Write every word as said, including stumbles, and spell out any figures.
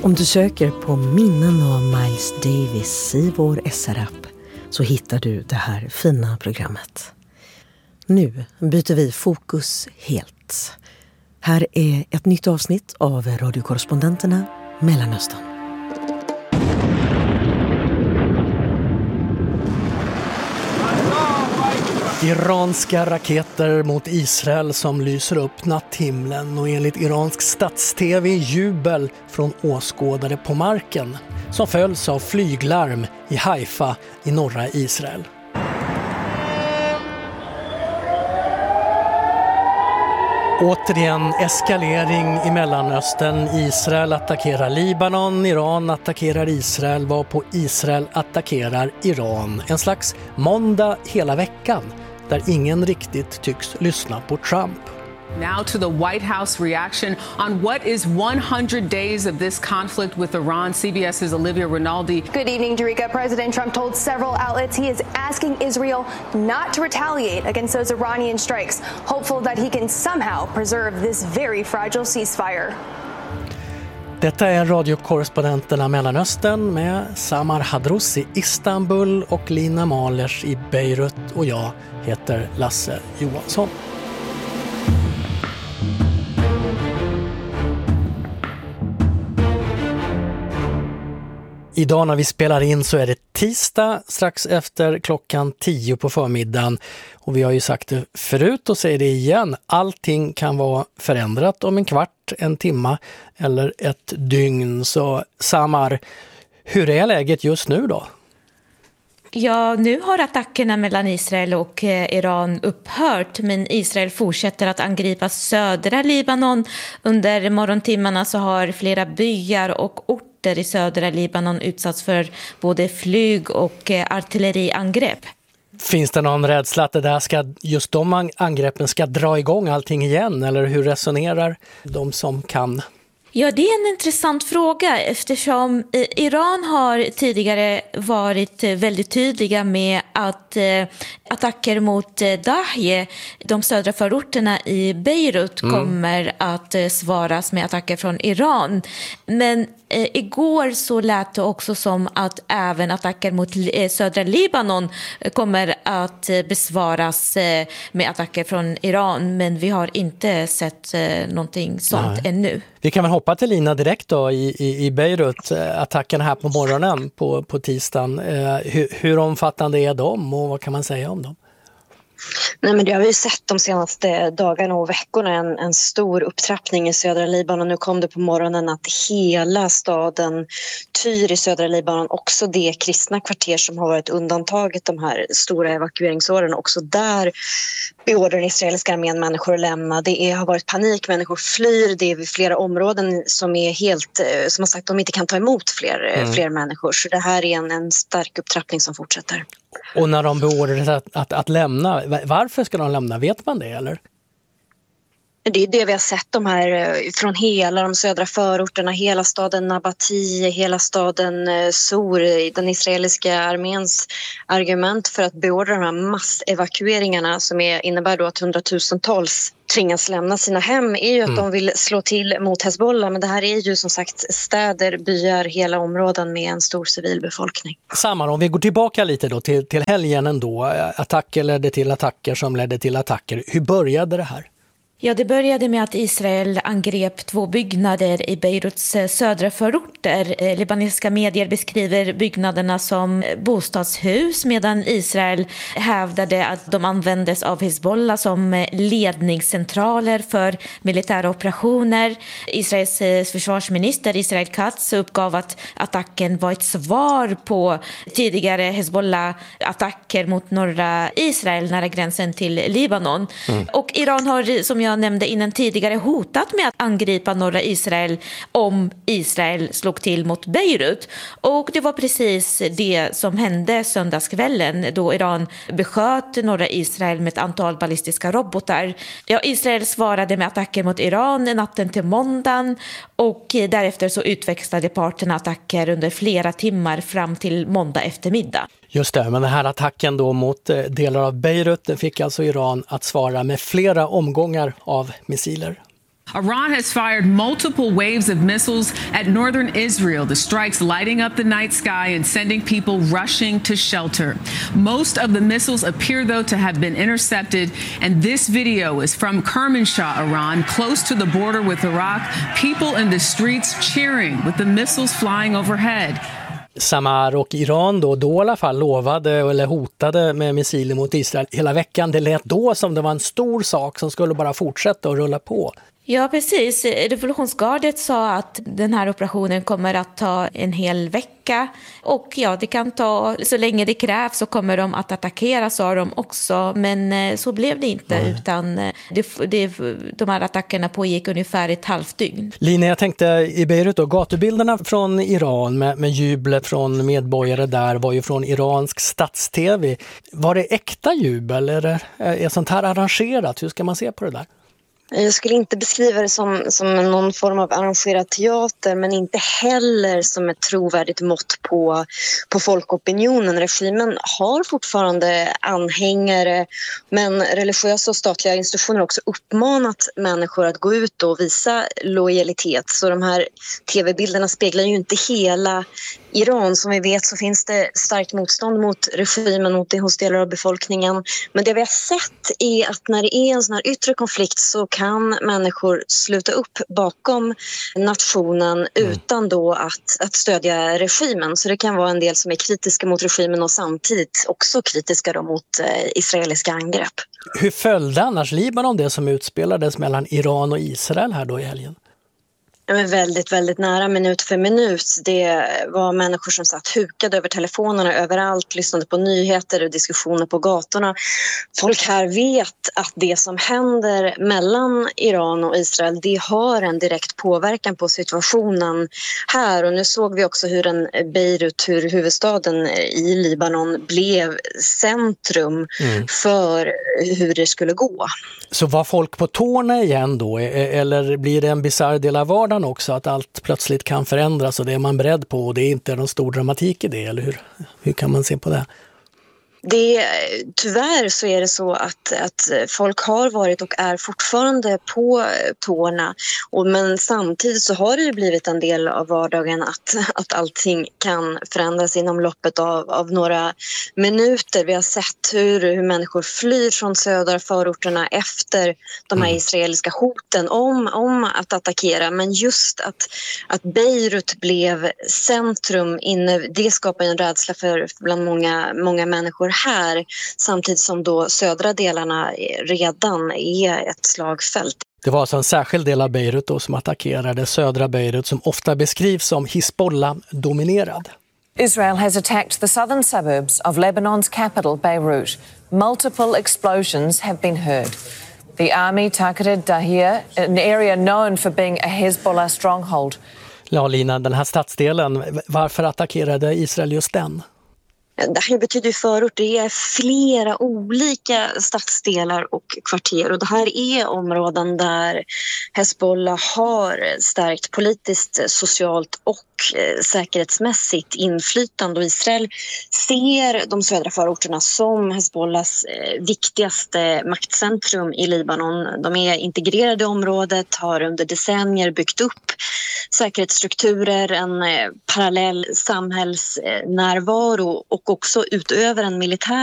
Om du söker på minnen av Miles Davis i vår S R-app så hittar du det här fina programmet. Nu byter vi fokus helt. Här är ett nytt avsnitt av radiokorrespondenterna Mellanöstern. Iranska raketer mot Israel som lyser upp natthimlen och enligt iransk stats-tv jubel från åskådare på marken som följs av flyglarm i Haifa i norra Israel. Återigen eskalering i Mellanöstern. Israel attackerar Libanon, Iran attackerar Israel, varpå Israel attackerar Iran. En slags måndag hela veckan där ingen riktigt tycks lyssna på Trump. Now to the White House reaction on what is one hundred days of this conflict with Iran. C B S's Olivia Rinaldi. Good evening, Jerika. President Trump told several outlets he is asking Israel not to retaliate against those Iranian strikes, hopeful that he can somehow preserve this very fragile ceasefire. Detta är radiokorrespondenterna Mellanöstern med Samar Hadrous i Istanbul och Lina Malers i Beirut, och jag heter Lasse Johansson. Idag när vi spelar in så är det tisdag strax efter klockan tio på förmiddagen. Och vi har ju sagt det förut och säger det igen. Allting kan vara förändrat om en kvart, en timma eller ett dygn. Så Samar, hur är läget just nu då? Ja, nu har attackerna mellan Israel och Iran upphört, men Israel fortsätter att angripa södra Libanon. Under morgontimmarna så har flera byar och orter i södra Libanon utsatts för både flyg- och artilleriangrepp. Finns det någon rädsla att det där ska, just de angreppen ska dra igång allting igen, eller hur resonerar de som kan? Ja, det är en intressant fråga eftersom Iran har tidigare varit väldigt tydliga med att eh, attacker mot eh, Dahje, de södra förorterna i Beirut, mm. kommer att eh, svaras med attacker från Iran. Men eh, igår så lät det också som att även attacker mot eh, södra Libanon kommer att eh, besvaras eh, med attacker från Iran. Men vi har inte sett eh, någonting sånt Nej. ännu. Vi kan väl hoppa till Lina direkt då i, i, i Beirut. Attackerna här på morgonen på, på tisdagen. Eh, hur, hur omfattande är de och vad kan man säga om dem? Nej, men det har vi sett de senaste dagarna och veckorna, en, en stor upptrappning i södra Libanon. Nu kom det på morgonen att hela staden Tyr i södra Libanon, också det kristna kvarter som har varit undantaget de här stora evakueringsåren, också där beordrar den israeliska armén människor att lämna. Det är, har varit panik, människor flyr, det är vid flera områden som är helt, som har sagt att de inte kan ta emot fler, mm. fler människor. Så det här är en, en stark upptrappning som fortsätter. Och när de beordrar att, att, att lämna, varför ska de lämna? Vet man det eller? Det är det vi har sett de här från hela de södra förorterna, hela staden Nabati, hela staden Sur, den israeliska arméns argument för att beordra de här massevakueringarna som är, innebär då att hundratusentals tvingas lämna sina hem, är ju att mm. de vill slå till mot Hezbollah, men det här är ju som sagt städer, byar, hela områden med en stor civilbefolkning. Samma, om vi går tillbaka lite då till, till helgen ändå, attacker ledde till attacker som ledde till attacker. Hur började det här? Ja, det började med att Israel angrep två byggnader i Beiruts södra förorter. Libanesiska medier beskriver byggnaderna som bostadshus, medan Israel hävdade att de användes av Hezbollah som ledningscentraler för militära operationer. Israels försvarsminister Israel Katz uppgav att attacken var ett svar på tidigare Hezbollah-attacker mot norra Israel nära gränsen till Libanon. Mm. Och Iran har, som jag jag nämnde innan tidigare, hotat med att angripa norra Israel om Israel slog till mot Beirut. Och det var precis det som hände söndagskvällen då Iran besköt norra Israel med ett antal ballistiska robotar. Ja, Israel svarade med attacker mot Iran natten till måndagen och därefter så utväxlade parterna attacker under flera timmar fram till måndag eftermiddag. Just det, men den här attacken då mot delar av Beirut, den fick alltså Iran att svara med flera omgångar av missiler. Iran has fired multiple waves of missiles at northern Israel, the strikes lighting up the night sky and sending people rushing to shelter. Most of the missiles appear, though, to have been intercepted, and this video is from Kermanshah, Iran, close to the border with Iraq. People in the streets cheering with the missiles flying overhead. Samar och Iran då, då i alla fall lovade eller hotade med missiler mot Israel hela veckan. Det lät då som det var en stor sak som skulle bara fortsätta och rulla på. Ja, precis. Revolutionsgardet sa att den här operationen kommer att ta en hel vecka. Och ja, det kan ta, så länge det krävs så kommer de att attackera, sa de också. Men så blev det inte, Nej. utan det, det, de här attackerna pågick ungefär ett halvt dygn. Lina, jag tänkte i Beirut då, gatubilderna från Iran med, med jublet från medborgare där var ju från iransk stats-tv. Var det äkta jubel eller är sånt här arrangerat? Hur ska man se på det där? Jag skulle inte beskriva det som, som någon form av arrangerad teater, men inte heller som ett trovärdigt mått på, på folkopinionen. Regimen har fortfarande anhängare, men religiösa och statliga institutioner har också uppmanat människor att gå ut och visa lojalitet. Så de här tv-bilderna speglar ju inte hela Iran. Som vi vet så finns det starkt motstånd mot regimen, mot det hos delar av befolkningen. Men det vi har sett är att när det är en sån här yttre konflikt så kan människor sluta upp bakom nationen mm. utan då att, att stödja regimen. Så det kan vara en del som är kritiska mot regimen och samtidigt också kritiska då mot eh, israeliska angrepp. Hur följde annars Libanon det som utspelades mellan Iran och Israel här då i helgen? Men väldigt, väldigt nära minut för minut. Det var människor som satt hukade över telefonerna överallt, lyssnade på nyheter och diskussioner på gatorna. Folk här vet att det som händer mellan Iran och Israel, det har en direkt påverkan på situationen här. Och nu såg vi också hur en Beirut, hur huvudstaden i Libanon blev centrum mm. för hur det skulle gå. Så var folk på tårna igen då? Eller blir det en bizarr del av vardagen också, att allt plötsligt kan förändras och det är man beredd på och det är inte någon stor dramatik i det, eller hur, hur kan man se på det? Det, tyvärr så är det så att, att folk har varit och är fortfarande på tårna, och, men samtidigt så har det ju blivit en del av vardagen att, att allting kan förändras inom loppet av, av några minuter. Vi har sett hur, hur människor flyr från södra förorterna efter de här israeliska hoten om, om att attackera, men just att, att Beirut blev centrum inne, det skapar en rädsla för bland många, många människor här, samtidigt som då södra delarna redan är ett slagfält. Det var alltså en särskild del av Beirut då som attackerade södra Beirut, som ofta beskrivs som Hizbollah-dominerad. Israel has attacked the southern suburbs of Lebanon's capital, Beirut. Multiple explosions have been heard. The army targeted Dahir, an area known for being a Hezbollah stronghold. Ja, Lina, den här stadsdelen, varför attackerade Israel just den? Det här betyder förort, det är flera olika stadsdelar och kvarter, och det här är områden där Hezbollah har starkt politiskt, socialt och eh, säkerhetsmässigt inflytande, och Israel ser de södra förorterna som Hezbollahs eh, viktigaste maktcentrum i Libanon. De är integrerade i området, har under decennier byggt upp säkerhetsstrukturer, en eh, parallell samhällsnärvaro och också utöver en militär